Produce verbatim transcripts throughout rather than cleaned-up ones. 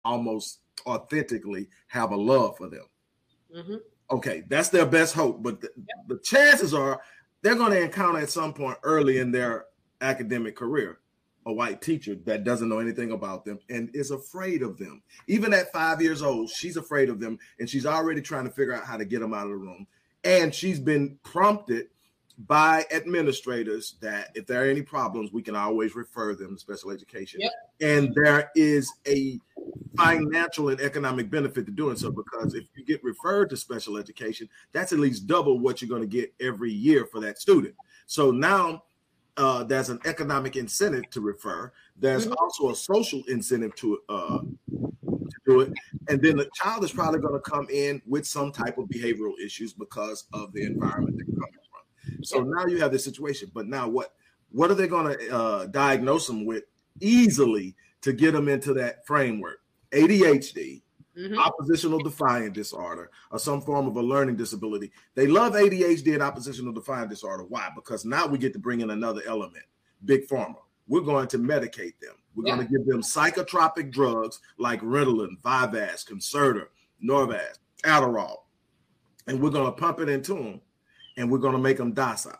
almost authentically have a love for them. Mm-hmm. Okay, that's their best hope. But the, Yep. the chances are they're going to encounter at some point early in their academic career a white teacher that doesn't know anything about them and is afraid of them. Even at five years old, she's afraid of them, and she's already trying to figure out how to get them out of the room. And she's been prompted by administrators that if there are any problems, we can always refer them to special education. Yep. And there is a financial and economic benefit to doing so, because if you get referred to special education, that's at least double what you're going to get every year for that student. So now uh, there's an economic incentive to refer. There's mm-hmm. also a social incentive to, uh, to do it. And then the child is probably going to come in with some type of behavioral issues because of the environment they're coming from. So now you have this situation. But now what, what are they going to uh, diagnose them with easily to get them into that framework? A D H D, mm-hmm. oppositional defiant disorder, or some form of a learning disability. They love A D H D and oppositional defiant disorder. Why? Because now we get to bring in another element, big pharma. We're going to medicate them. We're yeah. going to give them psychotropic drugs like Ritalin, Vyvanse, Concerta, Norvasc, Adderall, and we're going to pump it into them, and we're going to make them docile.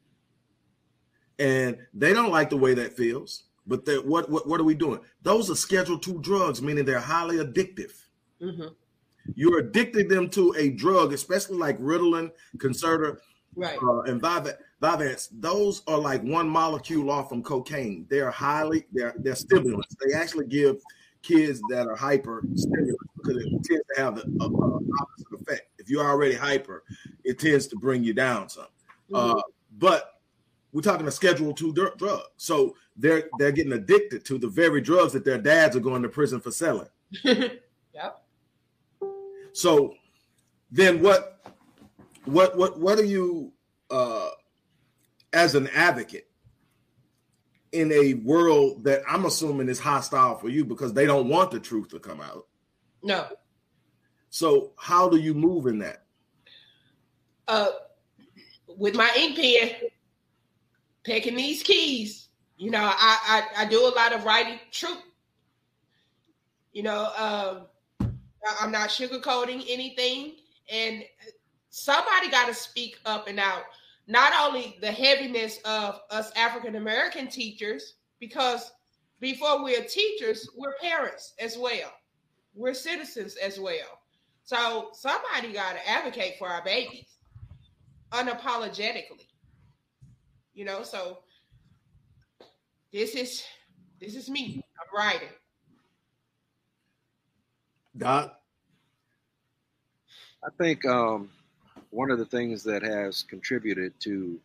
And they don't like the way that feels. But what, what what are we doing? Those are Schedule two drugs, meaning they're highly addictive. Mm-hmm. You're addicting them to a drug, especially like Ritalin, Concerta, right. uh, and Vyvanse. Those are like one molecule off from cocaine. They're highly, they're, they're stimulants. They actually give kids that are hyper stimulants because it tends to have the uh, opposite effect. If you're already hyper, it tends to bring you down some. Mm-hmm. Uh, but we're talking a Schedule two drug. So they're they're getting addicted to the very drugs that their dads are going to prison for selling. Yep. So then what what what what are you uh, as an advocate in a world that I'm assuming is hostile for you because they don't want the truth to come out? No. So how do you move in that? Uh, with my ink pen, picking these keys. You know, I, I, I do a lot of writing truth. You know, um, I'm not sugarcoating anything. And somebody got to speak up and out. Not only the heaviness of us African-American teachers, because before we're teachers, we're parents as well. We're citizens as well. So somebody got to advocate for our babies unapologetically. You know, so This is this is me. I'm writing. Doc? I think um, one of the things that has contributed to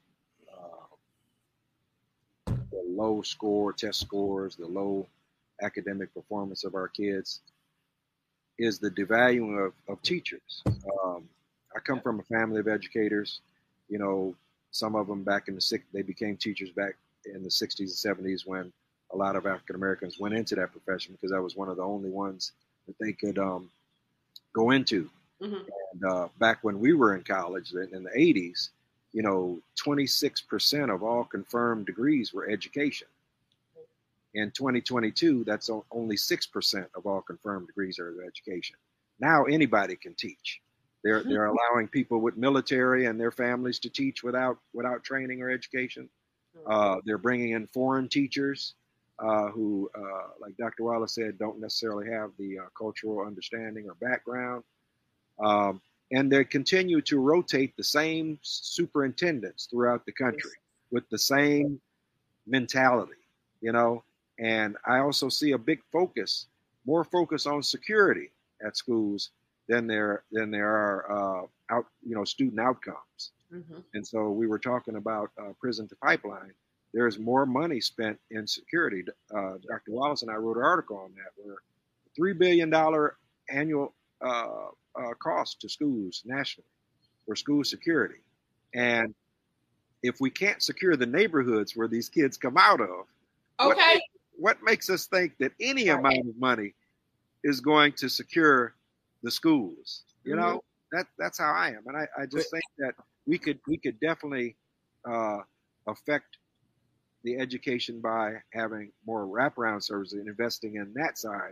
uh, the low score, test scores, the low academic performance of our kids is the devaluing of, of teachers. Um, I come from a family of educators. You know, some of them back in the six, they became teachers back in the sixties and seventies when a lot of African Americans went into that profession because that was one of the only ones that they could um, go into. Mm-hmm. And uh, back when we were in college in the eighties, you know, twenty-six percent of all confirmed degrees were education. In twenty twenty-two, that's only six percent of all confirmed degrees are education. Now anybody can teach. They're mm-hmm. they're allowing people with military and their families to teach without without training or education. Uh, they're bringing in foreign teachers uh, who, uh, like Doctor Wallace said, don't necessarily have the uh, cultural understanding or background. Um, and they continue to rotate the same superintendents throughout the country with the same mentality, you know. And I also see a big focus, more focus on security at schools than there than there are uh, out, you know, student outcomes. Mm-hmm. And so we were talking about uh, prison to pipeline. There's more money spent in security. Uh, Doctor Wallace and I wrote an article on that where three billion dollars annual uh, uh, cost to schools nationally for school security. And if we can't secure the neighborhoods where these kids come out of, okay, what, what makes us think that any amount of money is going to secure the schools? You mm-hmm. know, that that's how I am. And I, I just think that we could we could definitely uh, affect the education by having more wraparound services and investing in that side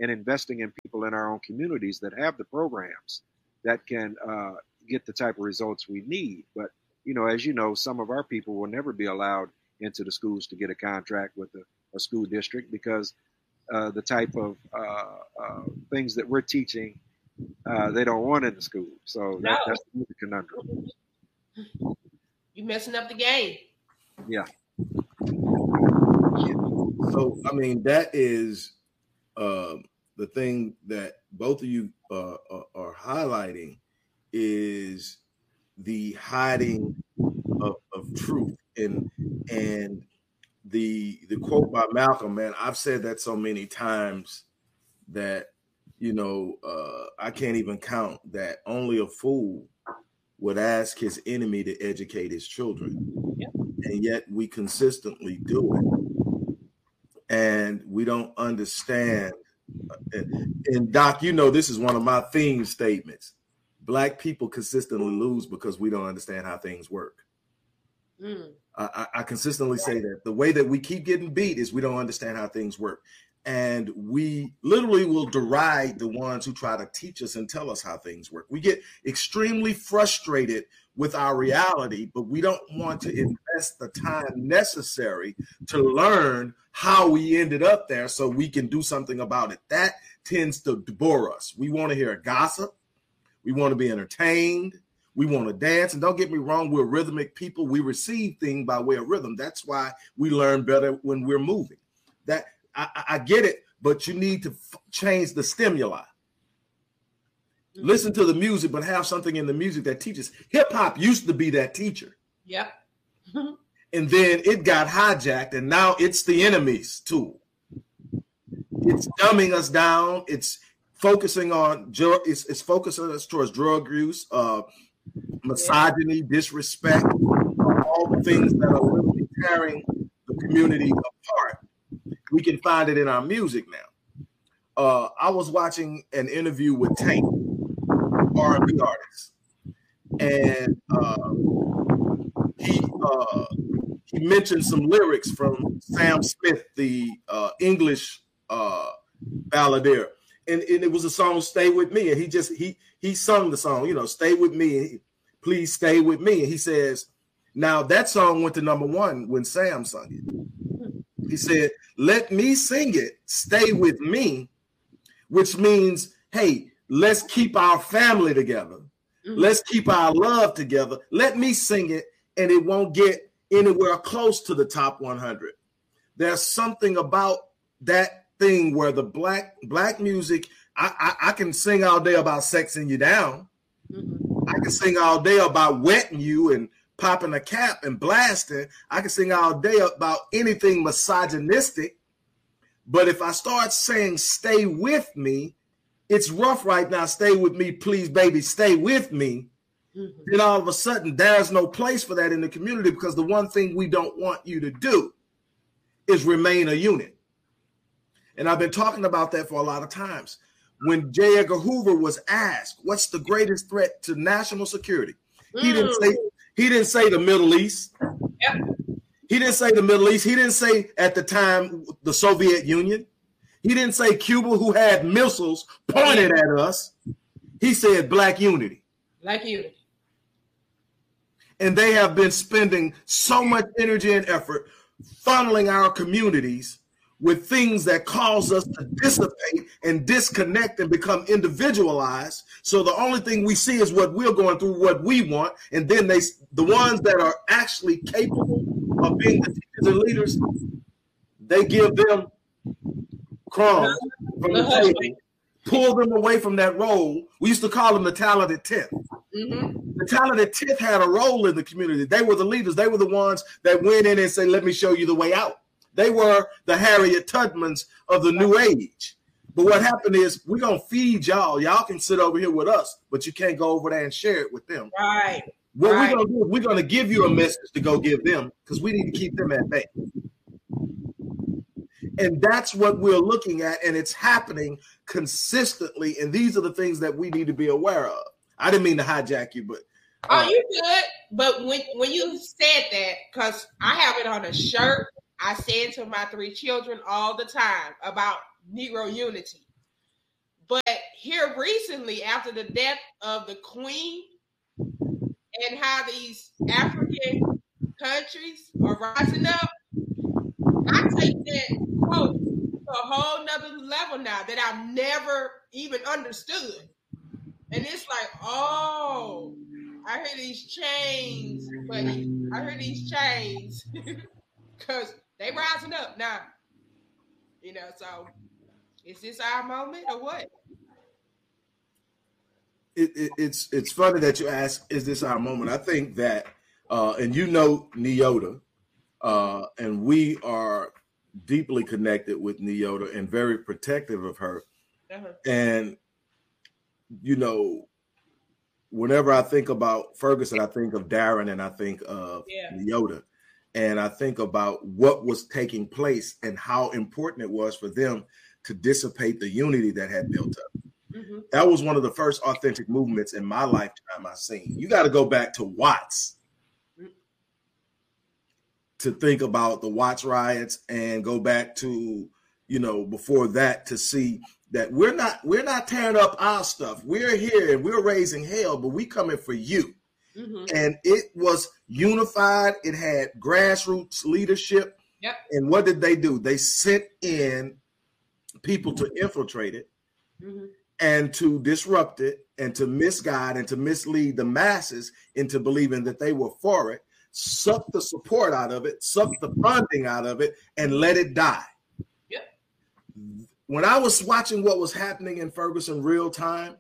and investing in people in our own communities that have the programs that can uh, get the type of results we need. But, you know, as you know, some of our people will never be allowed into the schools to get a contract with a, a school district because uh, the type of uh, uh, things that we're teaching, uh, they don't want in the school. So that, No. that's the conundrum. You messing up the game. Yeah. So, I mean, that is uh, the thing that both of you uh, are, are highlighting is the hiding of, of truth. And and the the quote by Malcolm, man, I've said that so many times that, you know, uh, I can't even count that only a fool would ask his enemy to educate his children. Yeah. And yet we consistently do it. And we don't understand. And, and Doc, you know, this is one of my theme statements. Black people consistently lose because we don't understand how things work. Mm. I, I consistently say that the way that we keep getting beat is we don't understand how things work. And we literally will deride the ones who try to teach us and tell us how things work. We get extremely frustrated with our reality, but we don't want to invest the time necessary to learn how we ended up there so we can do something about it. That tends to bore us. We want to hear gossip. We want to be entertained. We want to dance. And don't get me wrong, we're rhythmic people. We receive things by way of rhythm. That's why we learn better when we're moving. That I, I get it, but you need to f- change the stimuli. Mm-hmm. Listen to the music, but have something in the music that teaches. Hip hop used to be that teacher. Yep. And then it got hijacked, and now it's the enemy's tool. It's dumbing us down. It's focusing on it's, it's focusing us towards drug use, uh, misogyny, yeah. disrespect, all the things that are literally tearing the community apart. We can find it in our music now. Uh, I was watching an interview with Tank, R and B artist, and uh, he uh, he mentioned some lyrics from Sam Smith, the uh, English uh, balladeer, and, and it was a song "Stay With Me," and he just he he sung the song, you know, "Stay with me, please stay with me," and he says, now that song went to number one when Sam sung it. He said, let me sing it, stay with me, which means, hey, let's keep our family together. Mm-hmm. Let's keep our love together. Let me sing it, and it won't get anywhere close to the top one hundred. There's something about that thing where the black black music, I, I, I can sing all day about sexing you down. Mm-hmm. I can sing all day about wetting you and popping a cap and blasting. I can sing all day about anything misogynistic. But if I start saying, stay with me, it's rough right now. Stay with me, please, baby, stay with me. Mm-hmm. Then all of a sudden, there's no place for that in the community because the one thing we don't want you to do is remain a unit. And I've been talking about that for a lot of times. When J. Edgar Hoover was asked, what's the greatest threat to national security? Mm. He didn't say He didn't say the Middle East. Yep. He didn't say the Middle East. He didn't say at the time the Soviet Union. He didn't say Cuba, who had missiles pointed at us. He said black unity. Black unity. And they have been spending so much energy and effort funneling our communities with things that cause us to dissipate and disconnect and become individualized. So the only thing we see is what we're going through, what we want. And then they, the ones that are actually capable of being the teachers and leaders, they give them crumbs from the table, pull them away from that role. We used to call them the talented tenth. Mm-hmm. The talented tenth had a role in the community. They were the leaders. They were the ones that went in and said, let me show you the way out. They were the Harriet Tubmans of the new age. But what happened is we're going to feed y'all. Y'all can sit over here with us, but you can't go over there and share it with them. Right. What right. we're going to do is we're going to give you a message to go give them because we need to keep them at bay. And that's what we're looking at, and it's happening consistently. And these are the things that we need to be aware of. I didn't mean to hijack you, but. Uh, oh, you good. But when, when you said that, because I have it on a shirt, I say it to my three children all the time about Negro unity. but here recently, after the death of the Queen, and how these African countries are rising up, I take that quote to a whole nother level now that I've never even understood. And it's like, oh, I hear these chains, buddy. I hear these chains. Because they rising up now. You know, so is this our moment or what? It, it, it's it's funny that you ask, is this our moment? I think that, uh, and you know Nyota, uh, and we are deeply connected with Nyota and very protective of her. Uh-huh. And, you know, whenever I think about Ferguson, I think of Darren and I think of yeah. Nyota. And I think about what was taking place and how important it was for them to dissipate the unity that had built up. Mm-hmm. That was one of the first authentic movements in my lifetime I've seen. You got to go back to Watts mm-hmm. to think about the Watts riots, and go back to, you know, before that to see that we're not we're not tearing up our stuff. We're here and we're raising hell, but we coming for you. Mm-hmm. And it was unified. It had grassroots leadership. Yep. And what did they do? They sent in people to infiltrate it. Mm-hmm. And to disrupt it, and to misguide and to mislead the masses into believing that they were for it, suck the support out of it, suck the funding out of it, and let it die. Yep. When I was watching what was happening in Ferguson real time,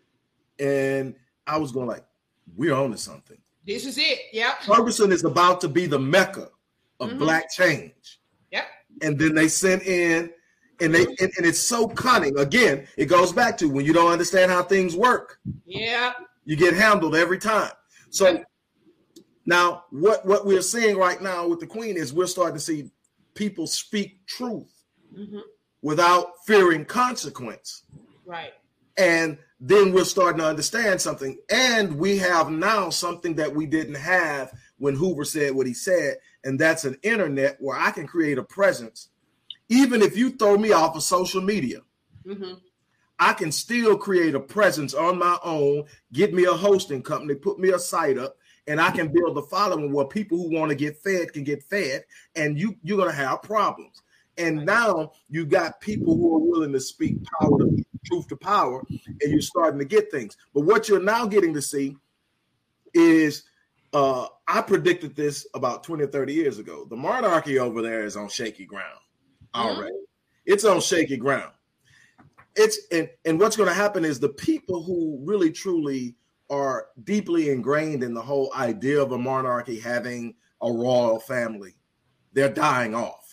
and I was going like, we're on to something. This is it. Yep. Ferguson is about to be the mecca of mm-hmm. black change. Yep. And then they sent in, and they and, and it's so cunning. Again, it goes back to when you don't understand how things work. Yeah. You get handled every time. So yep. now what, what we're seeing right now with the Queen is we're starting to see people speak truth mm-hmm. without fearing consequence. Right. And then we're starting to understand something. And we have now something that we didn't have when Hoover said what he said. And that's an internet where I can create a presence. Even if you throw me off of social media, mm-hmm. I can still create a presence on my own, get me a hosting company, put me a site up, and I can build a following where people who want to get fed can get fed, and you, you're going to have problems. And now you got people who are willing to speak power to truth to power, and you're starting to get things. But what you're now getting to see is, uh, I predicted this about twenty or thirty years ago. The monarchy over there is on shaky ground already. Mm-hmm. It's on shaky ground. It's and, and what's going to happen is the people who really truly are deeply ingrained in the whole idea of a monarchy having a royal family, they're dying off.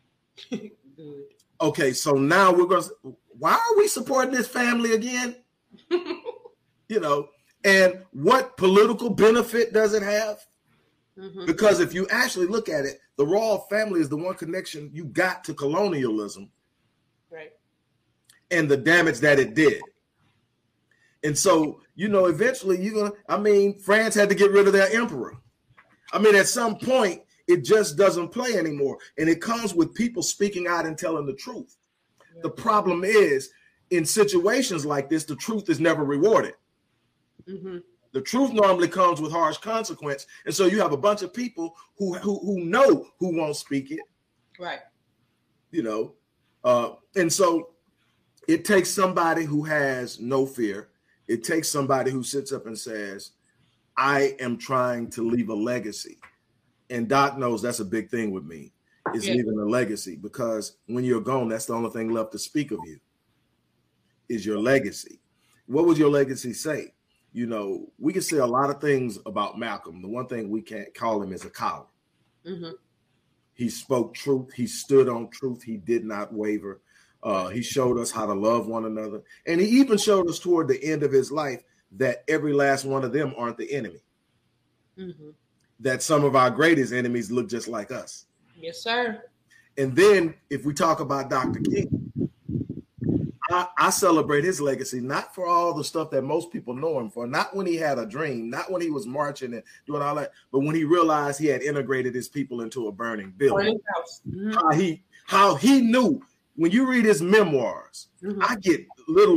Okay, so now we're going to, why are we supporting this family again? You know, and what political benefit does it have? Mm-hmm. Because if you actually look at it, the royal family is the one connection you got to colonialism. Right. And the damage that it did. And so, you know, eventually you're going to, I mean, France had to get rid of their emperor. I mean, at some point, it just doesn't play anymore. And it comes with people speaking out and telling the truth. Yeah. The problem is, in situations like this, the truth is never rewarded. Mm-hmm. The truth normally comes with harsh consequence. And so you have a bunch of people who who, who know who won't speak it. Right. You know, uh, and so it takes somebody who has no fear. It takes somebody who sits up and says, I am trying to leave a legacy. And Doc knows that's a big thing with me, is yeah. leaving a legacy, because when you're gone, that's the only thing left to speak of you is your legacy. What would your legacy say? You know, we can say a lot of things about Malcolm. The one thing we can't call him is a coward. Mm-hmm. He spoke truth. He stood on truth. He did not waver. Uh, he showed us how to love one another. And he even showed us toward the end of his life that every last one of them aren't the enemy. Mm-hmm. That some of our greatest enemies look just like us. Yes, sir. And then if we talk about Doctor King, I, I celebrate his legacy, not for all the stuff that most people know him for, not when he had a dream, not when he was marching and doing all that, but when he realized he had integrated his people into a burning building. Mm-hmm. How he how he knew. When you read his memoirs, mm-hmm. I get literally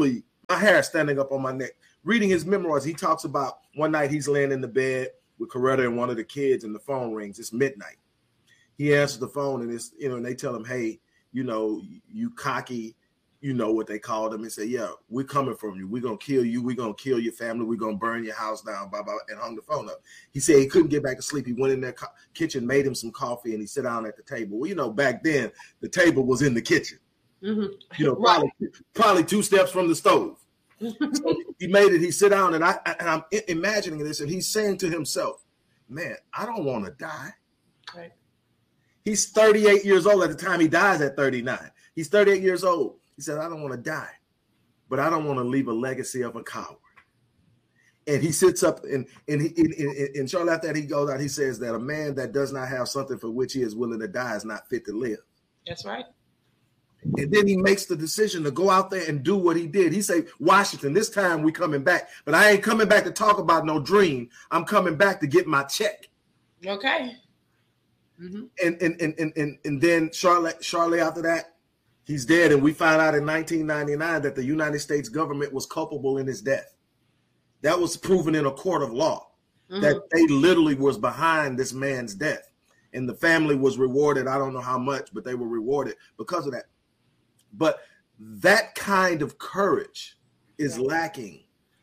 my hair standing up on my neck. Reading his memoirs, he talks about one night he's laying in the bed with Coretta and one of the kids, and the phone rings. It's midnight. He answers the phone, and it's, you know, and they tell him, hey, you know, you cocky, you know what they called him, and say, yeah, we're coming from you. We're going to kill you. We're going to kill your family. We're going to burn your house down, blah, blah, and hung the phone up. He said he couldn't get back to sleep. He went in their co- kitchen, made him some coffee, and he sat down at the table. Well, you know, back then, the table was in the kitchen. Mm-hmm. You know, probably, probably two steps from the stove. So he made it. He sit down, and I and I'm imagining this, and he's saying to himself, "Man, I don't want to die." Right. He's thirty-eight years old at the time he dies at thirty-nine. He's thirty-eight years old. He said, "I don't want to die, but I don't want to leave a legacy of a coward." And he sits up, and and he and, and shortly after that he goes out. He says that a man that does not have something for which he is willing to die is not fit to live. That's right. And then he makes the decision to go out there and do what he did. He say, Washington, this time we coming back, but I ain't coming back to talk about no dream. I'm coming back to get my check. Okay. Mm-hmm. And, and, and, and, and, and then shortly, shortly after that, he's dead. And we find out in nineteen ninety-nine that the United States government was culpable in his death. That was proven in a court of law, mm-hmm. that they literally was behind this man's death. And the family was rewarded. I don't know how much, but they were rewarded because of that. But that kind of courage is lacking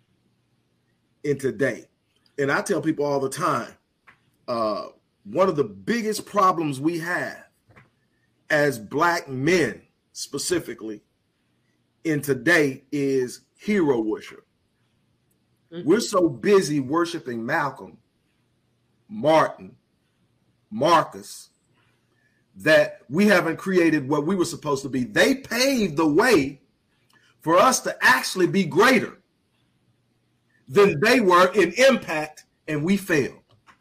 in today. And I tell people all the time, uh, one of the biggest problems we have as Black men specifically in today is hero worship. Mm-hmm. We're so busy worshiping Malcolm, Martin, Marcus, that we haven't created what we were supposed to be. They paved the way for us to actually be greater than they were in impact, and we failed.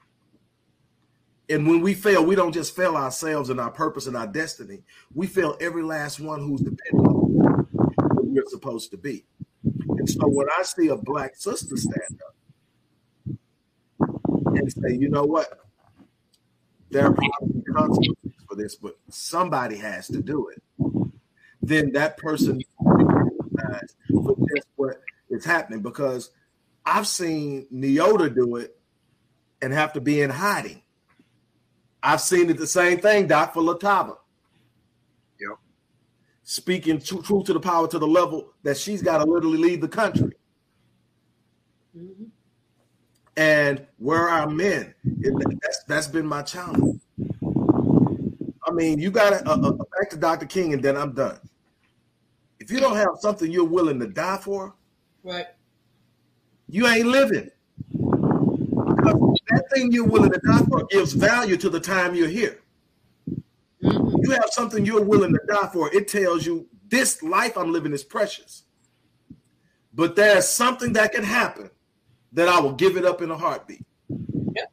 And when we fail, we don't just fail ourselves and our purpose and our destiny. We fail every last one who's dependent on what we're supposed to be. And so when I see a Black sister stand up and say, you know what? There are probably consequences for this, but somebody has to do it. Then that person will be recognized for just what is happening. Because I've seen Neota do it and have to be in hiding. I've seen it the same thing, Doc, for Latava. Yep. Speaking true, true to the power to the level that she's got to literally leave the country. Mm-hmm. And where are men? It, that's, that's been my challenge. I mean, you got to, uh, uh, back to Doctor King, and then I'm done. If you don't have something you're willing to die for, right, you ain't living. Because that thing you're willing to die for gives value to the time you're here. Mm-hmm. You have something you're willing to die for. It tells you this life I'm living is precious. But there's something that can happen that I will give it up in a heartbeat. Yep.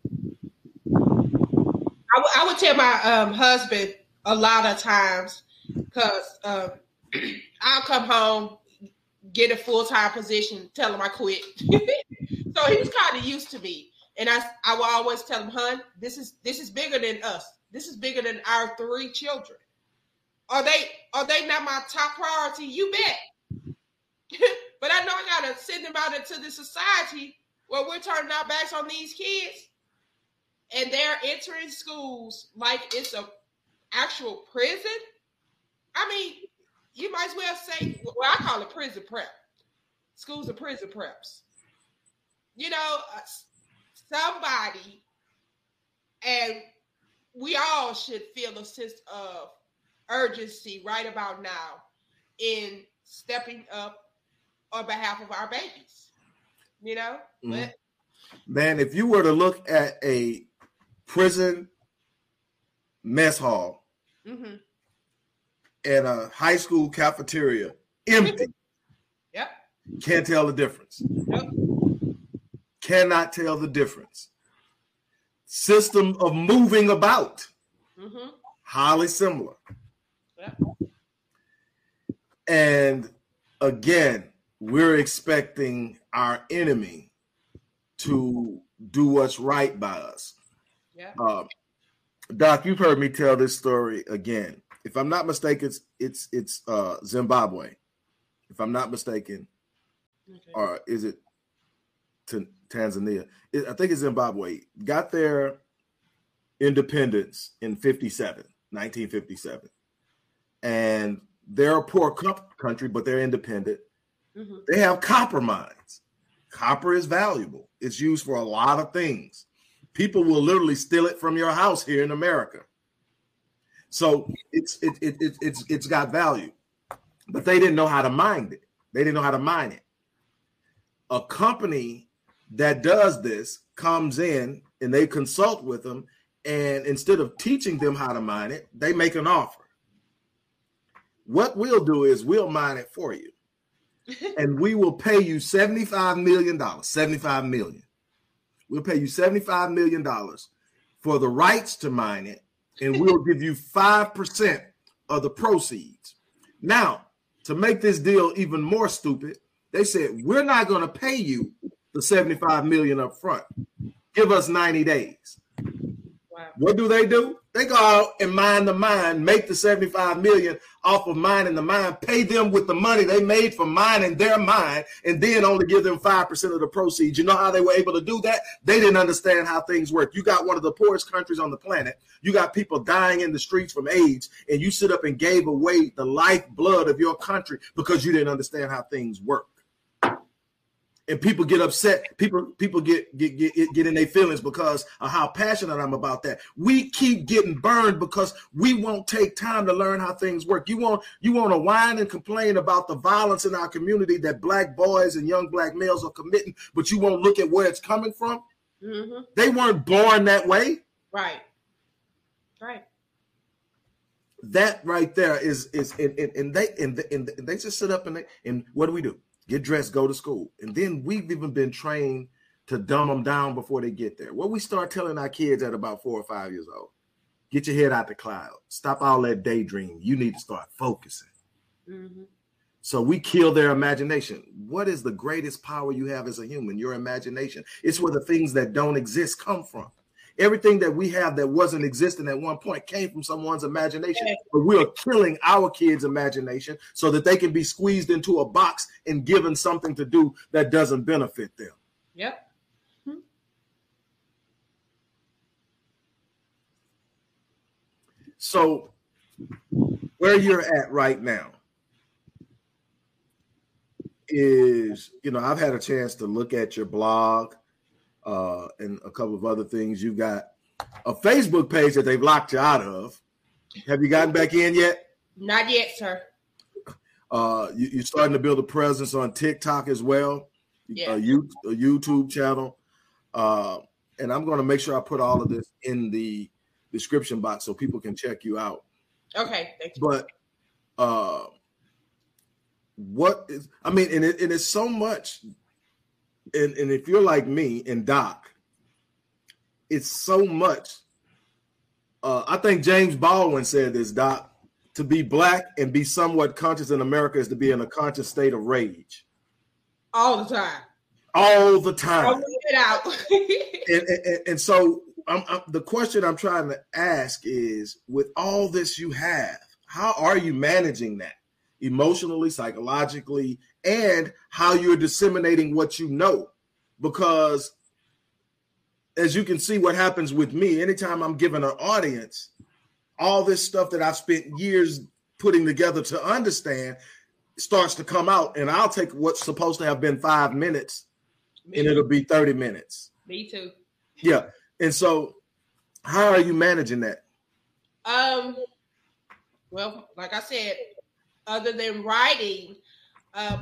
I, w- I would tell my um, husband a lot of times, because um, I'll come home, get a full-time position, tell him I quit. So he was kind of used to me. And I, I will always tell him, hun, this is this is bigger than us. This is bigger than our three children. Are they are they not my top priority? You bet. But I know I gotta send them out into the society where we're turning our backs on these kids, and they're entering schools like it's a actual prison. I mean, you might as well say, well, I call it prison prep. Schools are prison preps. You know, somebody, and we all should feel a sense of urgency right about now in stepping up on behalf of our babies. You know? Mm-hmm. But, man, if you were to look at a prison mess hall mm-hmm. and a high school cafeteria empty, yep, can't tell the difference. Yep. Cannot tell the difference. System of moving about, mm-hmm. highly similar. Yep. And again, we're expecting our enemy to do what's right by us. Yeah. Uh, Doc, you've heard me tell this story again. If I'm not mistaken, it's it's it's uh, Zimbabwe. If I'm not mistaken, Okay. or is it T- Tanzania? It, I think it's Zimbabwe. Got their independence in fifty-seven, nineteen fifty-seven. And they're a poor co- country, but they're independent. Mm-hmm. They have copper mines. Copper is valuable. It's used for a lot of things. People will literally steal it from your house here in America. So it's it, it, it, it's it's got value. But they didn't know how to mine it. They didn't know how to mine it. A company that does this comes in and they consult with them, and instead of teaching them how to mine it, they make an offer. What we'll do is we'll mine it for you, and we will pay you seventy-five million dollars. seventy-five million dollars. We'll pay you seventy-five million dollars for the rights to mine it, and we'll give you five percent of the proceeds. Now, to make this deal even more stupid, they said, we're not going to pay you the seventy-five million dollars up front. Give us ninety days. Wow. What do they do? They go out and mine the mine, make the seventy-five million dollars off of mining the mine, pay them with the money they made from mining their mine, and then only give them five percent of the proceeds. You know how they were able to do that? They didn't understand how things work. You got one of the poorest countries on the planet. You got people dying in the streets from AIDS, and you sit up and gave away the lifeblood of your country because you didn't understand how things work. And people get upset. People people get get get, get in their feelings because of how passionate I'm about that. We keep getting burned because we won't take time to learn how things work. You want you want to whine and complain about the violence in our community that black boys and young black males are committing, but you won't look at where it's coming from. Mm-hmm. They weren't born that way. Right. Right. That right there is is and, and, and they and, and they just sit up and they, and what do we do? Get dressed, go to school. And then we've even been trained to dumb them down before they get there. What we start telling our kids at about four or five years old, get your head out the cloud. Stop all that daydream. You need to start focusing. Mm-hmm. So we kill their imagination. What is the greatest power you have as a human? Your imagination. It's where the things that don't exist come from. Everything that we have that wasn't existing at one point came from someone's imagination. But we are killing our kids' imagination so that they can be squeezed into a box and given something to do that doesn't benefit them. Yep. Hmm. So where you're at right now is, you know, I've had a chance to look at your blog. Uh, and a couple of other things. You got a Facebook page that they've locked you out of. Have you gotten back in yet? Not yet, sir. Uh, you, you're starting to build a presence on TikTok as well. Yeah. A, you, a YouTube channel. Uh, and I'm going to make sure I put all of this in the description box so people can check you out. Okay. Thank you. But uh, what is, I mean, and, it, and it's so much. And, and if you're like me and Doc, it's so much. Uh, I think James Baldwin said this, Doc, to be black and be somewhat conscious in America is to be in a conscious state of rage. All the time. All the time. I'll it out. and, and, and so I'm, I'm, the question I'm trying to ask is, with all this you have, how are you managing that? Emotionally, psychologically, and how you're disseminating what you know. Because as you can see what happens with me, anytime I'm giving an audience all this stuff that I've spent years putting together to understand starts to come out, and I'll take what's supposed to have been five minutes me and it'll be thirty minutes. Me too. Yeah. And so how are you managing that? Um, well, like I said, other than writing, uh,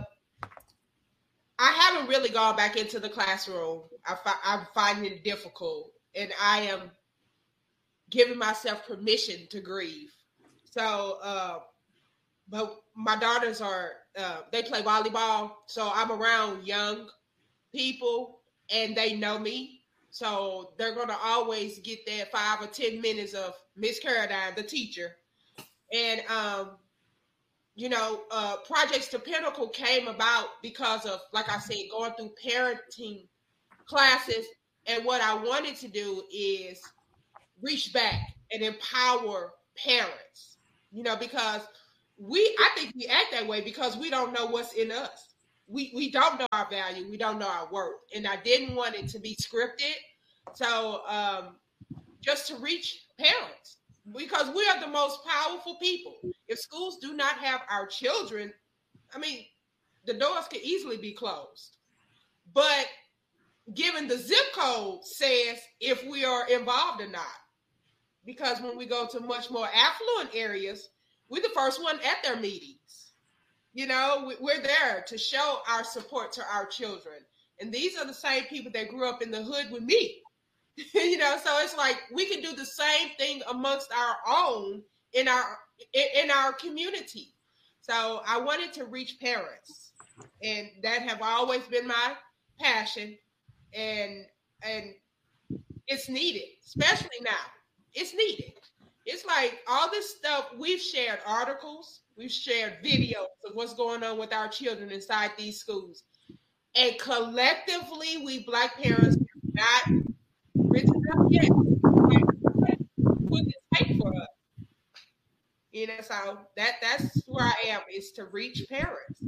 I haven't really gone back into the classroom. I fi- I'm finding it difficult, and I am giving myself permission to grieve. So, uh, but my daughters are, uh, they play volleyball, so I'm around young people, and they know me. So they're going to always get that five or ten minutes of Miss Caradine, the teacher. And, um, you know, uh, Projects to Pinnacle came about because of, like I said, going through parenting classes. And what I wanted to do is reach back and empower parents, you know, because we, I think we act that way because we don't know what's in us. we, we don't know our value. We don't know our worth. And I didn't want it to be scripted. So um, just to reach parents, because we are the most powerful people. If schools do not have our children, I mean, the doors could easily be closed. But given the zip code says if we are involved or not. Because when we go to much more affluent areas, we're the first one at their meetings. You know, we're there to show our support to our children. And these are the same people that grew up in the hood with me. You know, so it's like we can do the same thing amongst our own in our in our community. So I wanted to reach parents, and that have always been my passion, and and it's needed, especially now. It's needed. It's like all this stuff, we've shared articles, we've shared videos of what's going on with our children inside these schools. And collectively, we Black parents have not risen up yet. What does it take for us? You know, so that, that's where I am, is to reach parents.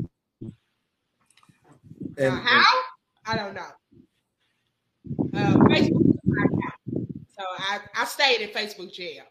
And, now, how? I don't know. Uh, Facebook is my account. So I, I stayed in Facebook jail.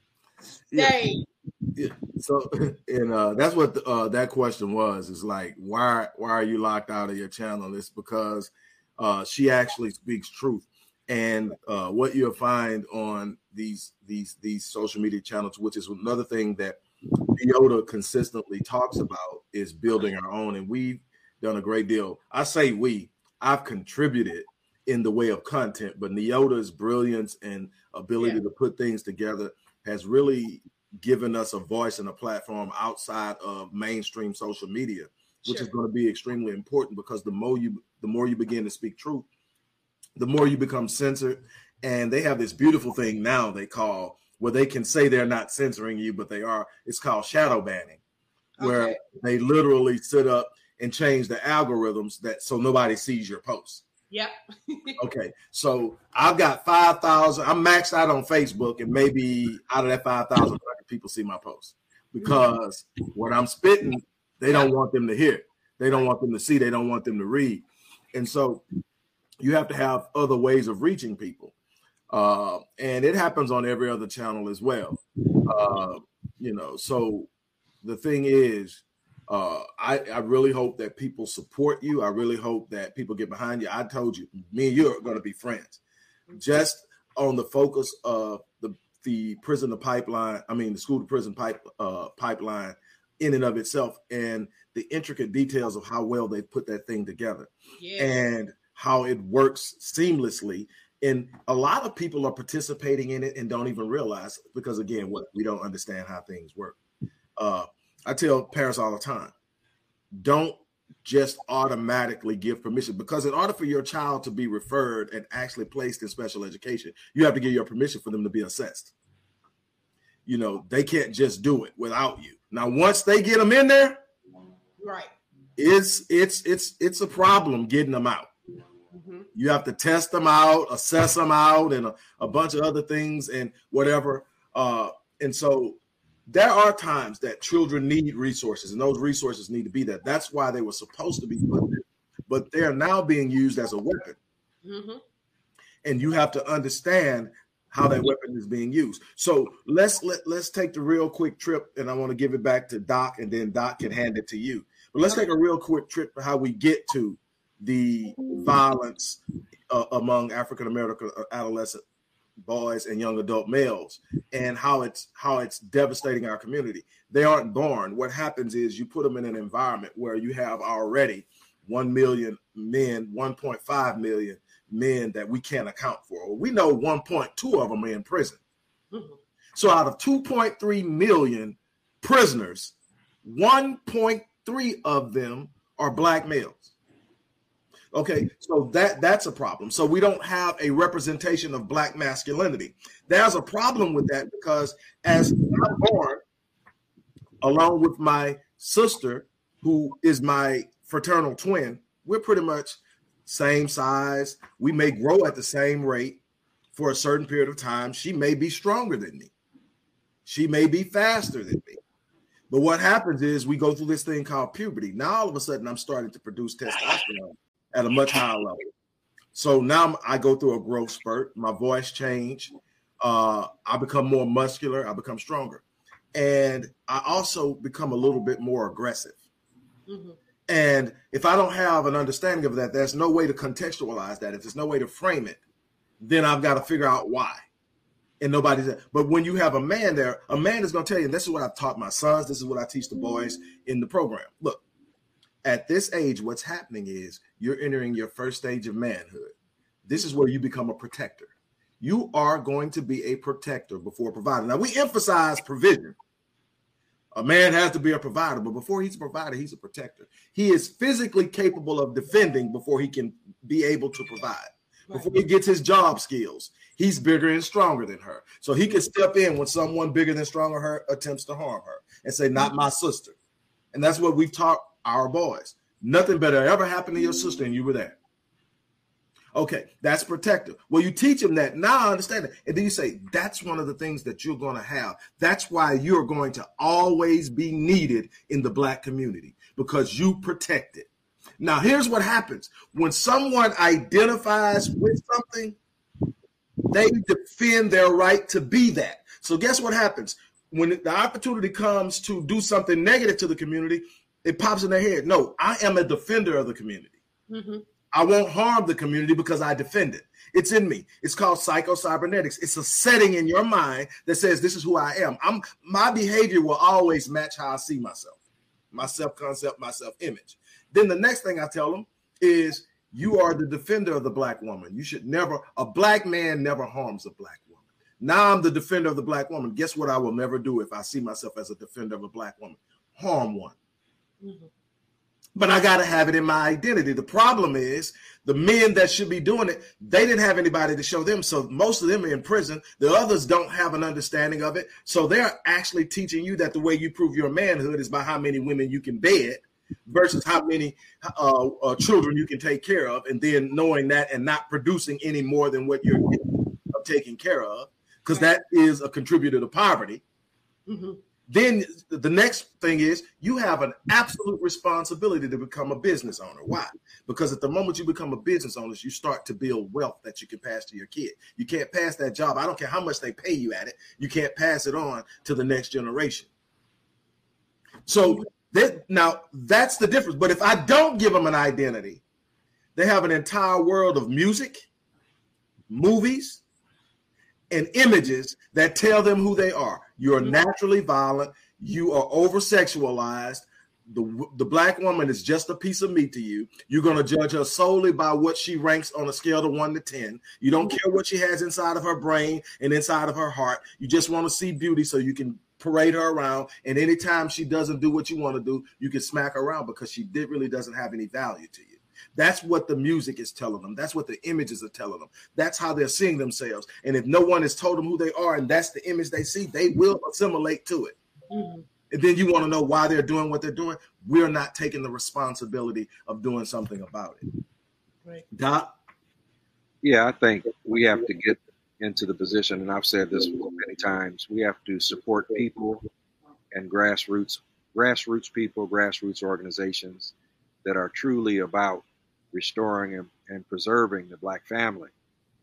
Stayed. Yeah. yeah. So, and uh, that's what the, uh, that question was. Is like, why why are you locked out of your channel? It's because uh, she actually speaks truth. And uh, what you'll find on these these these social media channels, which is another thing that Neota consistently talks about, is building our own. And we've done a great deal. I say we. I've contributed in the way of content, but Neota's brilliance and ability yeah. to put things together has really given us a voice and a platform outside of mainstream social media, which sure. is going to be extremely important, because the more you the more you begin to speak truth, the more you become censored. And they have this beautiful thing now they call, where they can say they're not censoring you, but they are. It's called shadow banning, where okay. they literally sit up and change the algorithms that so nobody sees your posts. Yep. Okay. So I've got five thousand. I'm maxed out on Facebook, and maybe out of that five thousand people see my posts, because what I'm spitting, they don't want them to hear. They don't want them to see. They don't want them to read. And so you have to have other ways of reaching people. Uh, and it happens on every other channel as well. Uh, you know, so the thing is, Uh, I, I really hope that people support you. I really hope that people get behind you. I told you, me and you are going to be friends. Just on the focus of the the prison to pipeline, I mean, the school to prison pipe uh, pipeline in and of itself, and the intricate details of how well they put that thing together, yeah. and how it works seamlessly. And a lot of people are participating in it and don't even realize, because again, what we don't understand how things work. Uh, I tell parents all the time, don't just automatically give permission, because in order for your child to be referred and actually placed in special education, you have to get your permission for them to be assessed. You know, they can't just do it without you. Now, once they get them in there, right, it's it's it's it's a problem getting them out. Mm-hmm. You have to test them out, assess them out, and a, a bunch of other things and whatever. Uh, and so there are times that children need resources, and those resources need to be there. That's why they were supposed to be put there, but they're now being used as a weapon. Mm-hmm. And you have to understand how that weapon is being used. So let's let, let's take the real quick trip, and I want to give it back to Doc, and then Doc can hand it to you. But let's take a real quick trip for how we get to the violence uh, among African-American adolescent boys and young adult males, and how it's how it's devastating our community. They aren't born. What happens is you put them in an environment where you have already one million men, one point five million men that we can't account for. We know one point two of them are in prison. Mm-hmm. So out of two point three million prisoners, one point three of them are Black males. Okay, so that that's a problem. So we don't have a representation of Black masculinity. There's a problem with that, because as I'm born, along with my sister, who is my fraternal twin, we're pretty much same size. We may grow at the same rate for a certain period of time. She may be stronger than me. She may be faster than me. But what happens is we go through this thing called puberty. Now all of a sudden I'm starting to produce testosterone at a much higher level. So now I go through a growth spurt. My voice change. Uh, I become more muscular. I become stronger. And I also become a little bit more aggressive. Mm-hmm. And if I don't have an understanding of that, there's no way to contextualize that. If there's no way to frame it, then I've got to figure out why. And nobody's there. But when you have a man there, a man is going to tell you, and this is what I've taught my sons. This is what I teach the boys in the program. Look, at this age, what's happening is you're entering your first stage of manhood. This is where you become a protector. You are going to be a protector before a provider. Now, we emphasize provision. A man has to be a provider, but before he's a provider, he's a protector. He is physically capable of defending before he can be able to provide. Right. Before he gets his job skills, he's bigger and stronger than her. So he can step in when someone bigger than stronger than her attempts to harm her and say, not my sister. And that's what we've taught our boys. Nothing better ever happened to your sister and you were there. Okay, that's protective. Well, you teach them that. Now I understand it. And then you say, that's one of the things that you're going to have. That's why you're going to always be needed in the Black community, because you protect it. Now, here's what happens. When someone identifies with something, they defend their right to be that. So guess what happens? When the opportunity comes to do something negative to the community, it pops in their head. No, I am a defender of the community. Mm-hmm. I won't harm the community because I defend it. It's in me. It's called psycho-cybernetics. It's a setting in your mind that says this is who I am. I'm my behavior will always match how I see myself, my self-concept, my self-image. Then the next thing I tell them is you are the defender of the Black woman. You should never, a Black man never harms a Black woman. Now I'm the defender of the Black woman. Guess what I will never do if I see myself as a defender of a Black woman? Harm one. Mm-hmm. But I got to have it in my identity. The problem is the men that should be doing it, they didn't have anybody to show them. So most of them are in prison. The others don't have an understanding of it. So they're actually teaching you that the way you prove your manhood is by how many women you can bed versus how many uh, uh, children you can take care of. And then knowing that and not producing any more than what you're taking care of, because that is a contributor to poverty. Mm-hmm. Then the next thing is you have an absolute responsibility to become a business owner. Why? Because at the moment you become a business owner, you start to build wealth that you can pass to your kid. You can't pass that job. I don't care how much they pay you at it. You can't pass it on to the next generation. So that, now that's the difference. But if I don't give them an identity, they have an entire world of music, movies, and images that tell them who they are. You're naturally violent. You are over-sexualized. The, the Black woman is just a piece of meat to you. You're going to judge her solely by what she ranks on a scale of one to ten. You don't care what she has inside of her brain and inside of her heart. You just want to see beauty so you can parade her around. And anytime she doesn't do what you want to do, you can smack her around because she did, really doesn't have any value to you. That's what the music is telling them. That's what the images are telling them. That's how they're seeing themselves. And if no one has told them who they are and that's the image they see, they will assimilate to it. Mm-hmm. And then you want to know why they're doing what they're doing. We're not taking the responsibility of doing something about it. Right. Doc? Yeah, I think we have to get into the position, and I've said this many times, we have to support people and grassroots, grassroots people, grassroots organizations that are truly about restoring and, and preserving the Black family.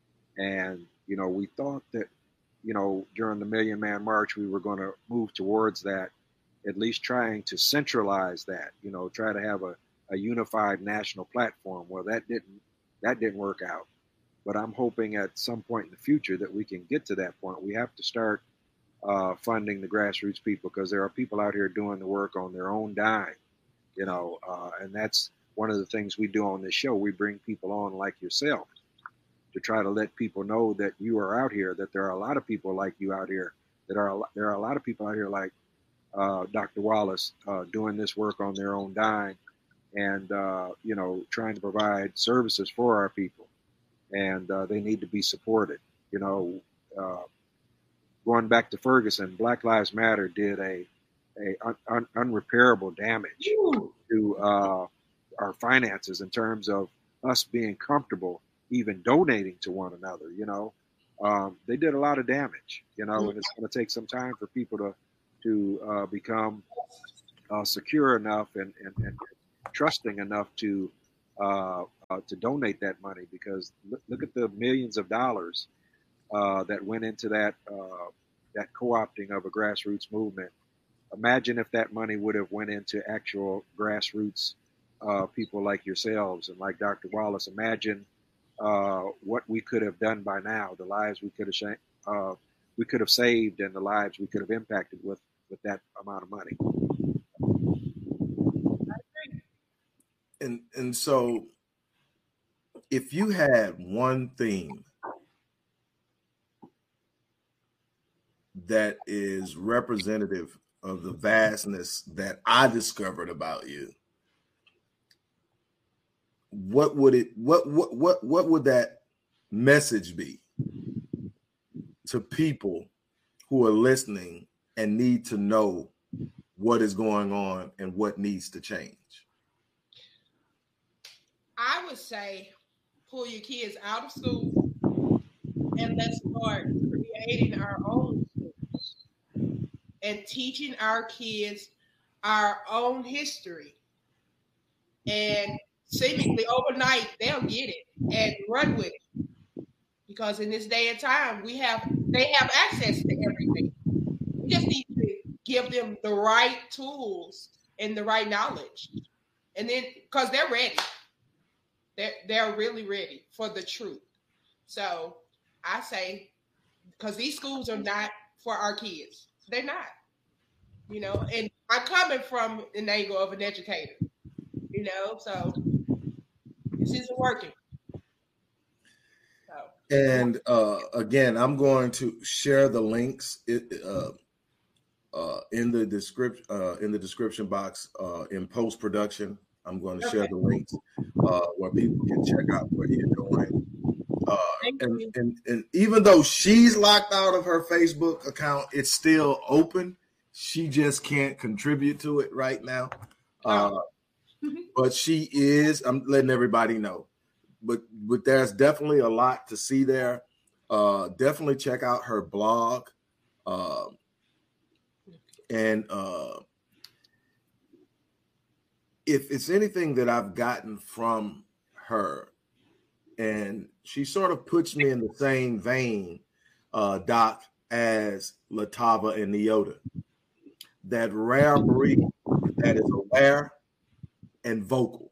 And, you know, we thought that, you know, during the Million Man March, we were going to move towards that, at least trying to centralize that, you know, try to have a, a unified national platform. Well, that didn't, that didn't work out. But I'm hoping at some point in the future that we can get to that point. We have to start uh, funding the grassroots people, because there are people out here doing the work on their own dime, you know, uh, and that's one of the things we do on this show. We bring people on like yourself to try to let people know that you are out here, that there are a lot of people like you out here, that are, there are a lot of people out here like uh, Doctor Wallace uh, doing this work on their own dime and, uh, you know, trying to provide services for our people. And uh, they need to be supported. You know, uh, going back to Ferguson, Black Lives Matter did a, a un, un, unrepairable damage Ooh. to uh, our finances in terms of us being comfortable even donating to one another. You know, um, they did a lot of damage, you know, mm-hmm. and it's going to take some time for people to to uh, become uh, secure enough and, and, and trusting enough to uh, uh, to donate that money, because look, look at the millions of dollars uh, that went into that uh, that co-opting of a grassroots movement. Imagine if that money would have went into actual grassroots uh, people like yourselves and like Doctor Wallace. Imagine uh, what we could have done by now, the lives we could have sh- uh, we could have saved, and the lives we could have impacted with with that amount of money. And and so if you had one theme that is representative of the vastness that I discovered about you, what would it what what what what would that message be to people who are listening and need to know what is going on and what needs to change? I would say pull your kids out of school and let's start creating our own schools and teaching our kids our own history. And seemingly overnight, they'll get it and run with it. Because in this day and time, we have they have access to everything. We just need to give them the right tools and the right knowledge. And then, because they're ready. They're, they're really ready for the truth. So I say, because these schools are not for our kids. They're not. You know, and I'm coming from an angle of an educator. You know, so this isn't working. So. And uh, again, I'm going to share the links uh, uh, in the description uh, in the description box uh, in post production. I'm going to share okay. the links uh, where people can check out what you're doing. Uh, and, and and even though she's locked out of her Facebook account, it's still open. She just can't contribute to it right now. Uh, oh. But she is. I'm letting everybody know. But but there's definitely a lot to see there. Uh, definitely check out her blog. Uh, and uh, if it's anything that I've gotten from her, and she sort of puts me in the same vein, uh, Doc, as Latava and Neota, that rare breed that is aware and vocal.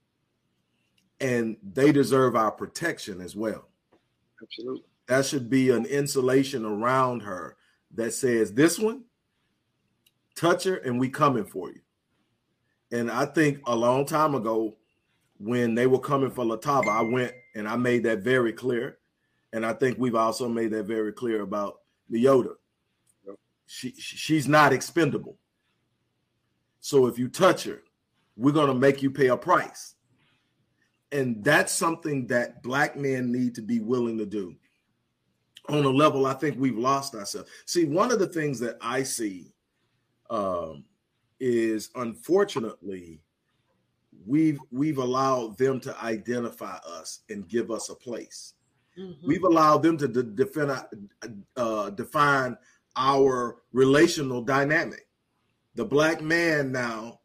And they deserve our protection as well. Absolutely. That should be an insulation around her that says, this one, touch her and we coming for you. And I think a long time ago, when they were coming for Latava, I went and I made that very clear. And I think we've also made that very clear about Neota. Yep. She, she's not expendable. So if you touch her, we're going to make you pay a price. And that's something that Black men need to be willing to do. On a level, I think we've lost ourselves. See, one of the things that I see um, is, unfortunately, we've we've allowed them to identify us and give us a place. Mm-hmm. We've allowed them to de- define, uh, define our relational dynamic. The Black man now,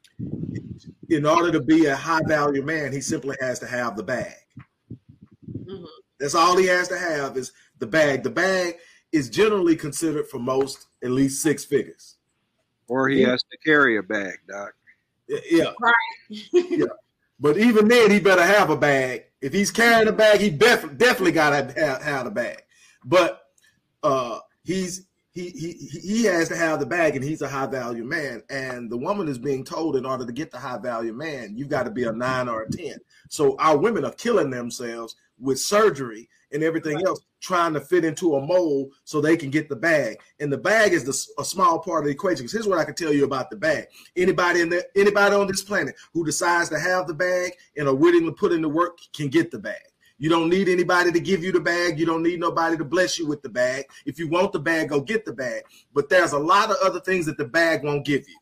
in order to be a high value man, he simply has to have the bag. Mm-hmm. That's all he has to have is the bag. The bag is generally considered for most at least six figures. Or he yeah. has to carry a bag, Doc. Yeah. Right. yeah. But even then, he better have a bag. If he's carrying a bag, he def- definitely got to have, have a bag. But uh, he's He, he he has to have the bag, and he's a high value man. And the woman is being told, in order to get the high value man, you've got to be a nine or a ten. So our women are killing themselves with surgery and everything else, trying to fit into a mold so they can get the bag. And the bag is the, a small part of the equation. Because here's what I can tell you about the bag. Anybody in the, anybody on this planet who decides to have the bag and are willing to put in the work can get the bag. You don't need anybody to give you the bag. You don't need nobody to bless you with the bag. If you want the bag, go get the bag. But there's a lot of other things that the bag won't give you.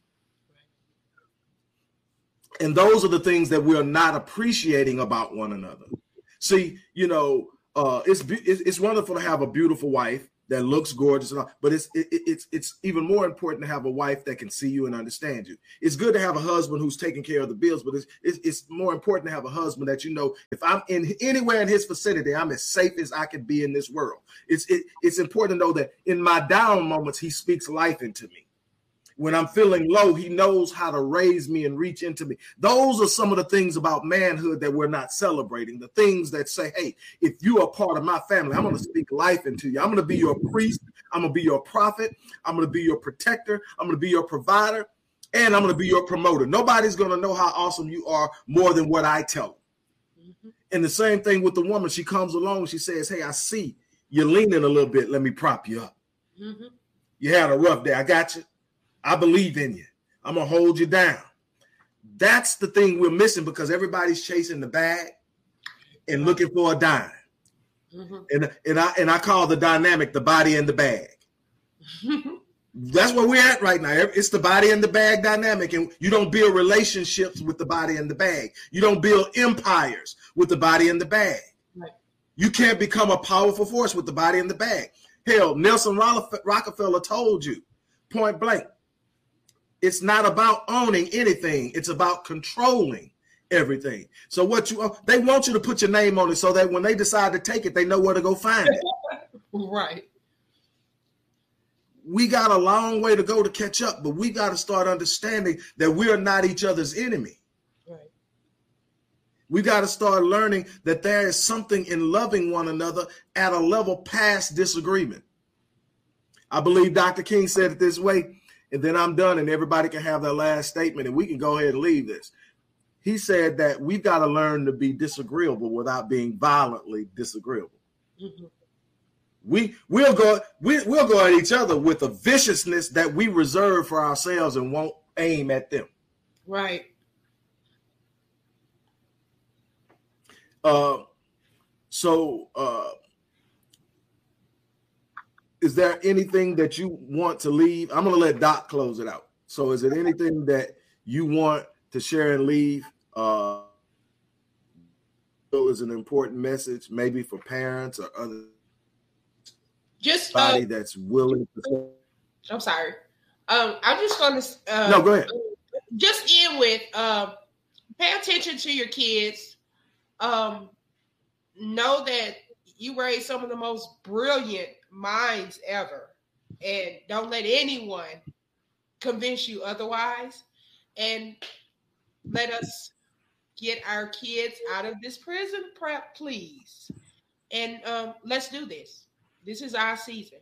And those are the things that we're not appreciating about one another. See, you know, uh, it's it's wonderful to have a beautiful wife that looks gorgeous and all, but it's it, it's it's even more important to have a wife that can see you and understand you. It's good to have a husband who's taking care of the bills, but it's it's, it's more important to have a husband that, you know, if I'm in anywhere in his vicinity, I'm as safe as I can be in this world. It's it, it's important to know that in my down moments, he speaks life into me. When I'm feeling low, he knows how to raise me and reach into me. Those are some of the things about manhood that we're not celebrating. The things that say, hey, if you are part of my family, I'm going to speak life into you. I'm going to be your priest. I'm going to be your prophet. I'm going to be your protector. I'm going to be your provider. And I'm going to be your promoter. Nobody's going to know how awesome you are more than what I tell them. Mm-hmm. And the same thing with the woman. She comes along. She says, hey, I see you're leaning a little bit. Let me prop you up. Mm-hmm. You had a rough day. I got you. I believe in you. I'm going to hold you down. That's the thing we're missing because everybody's chasing the bag and looking for a dime. Mm-hmm. And, and, I, and I call the dynamic the body and the bag. That's where we're at right now. It's the body and the bag dynamic. And you don't build relationships with the body and the bag. You don't build empires with the body and the bag. Right. You can't become a powerful force with the body and the bag. Hell, Nelson Rockefeller told you, point blank, it's not about owning anything. It's about controlling everything. So what you they want you to put your name on it so that when they decide to take it, they know where to go find it. Right. We got a long way to go to catch up, but we got to start understanding that we are not each other's enemy. Right. We got to start learning that there is something in loving one another at a level past disagreement. I believe Doctor King said it this way. And then I'm done and everybody can have their last statement and we can go ahead and leave this. He said that we've got to learn to be disagreeable without being violently disagreeable. Mm-hmm. We, we'll go we, we'll go at each other with a viciousness that we reserve for ourselves and won't aim at them. Right. Uh, so uh, is there anything that you want to leave? I'm going to let Doc close it out. So is it anything that you want to share and leave? Uh, is an important message maybe for parents or other just uh, that's willing to. I'm sorry. Um, I'm just going to uh, no, go ahead. Just end with uh, pay attention to your kids. Um, know that you raise some of the most brilliant minds ever, and don't let anyone convince you otherwise. And let us get our kids out of this prison prep, please. And um, let's do this. This is our season.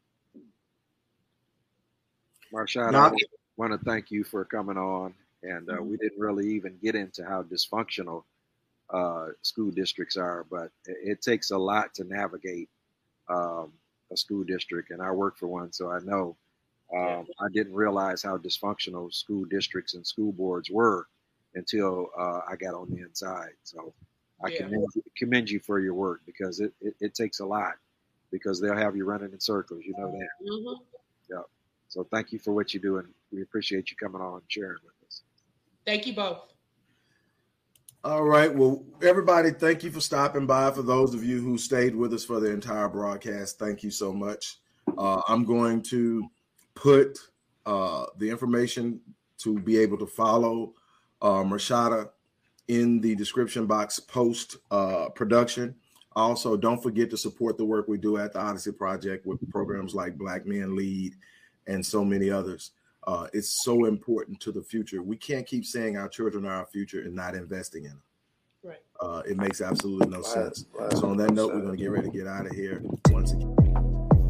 Marshad, I want to thank you for coming on. And uh, mm-hmm. we didn't really even get into how dysfunctional uh, school districts are, but it, it takes a lot to navigate um, a school district. And I work for one, so I know. Um, I didn't realize how dysfunctional school districts and school boards were until uh, I got on the inside. So I yeah. commend, commend you for your work because it, it, it takes a lot because they'll have you running in circles. You know that. Mm-hmm. Yeah. So thank you for what you do, and we appreciate you coming on and sharing with us. Thank you both. All right. Well, everybody, thank you for stopping by. For those of you who stayed with us for the entire broadcast, thank you so much. Uh, I'm going to put uh, the information to be able to follow uh, Marshada in the description box post uh, production. Also, don't forget to support the work we do at the Odyssey Project with programs like Black Men Lead and so many others. Uh, it's so important to the future. We can't keep saying our children are our future and not investing in them. Right. Uh, it makes absolutely no sense. So on that note, we're going to get ready to get out of here once again.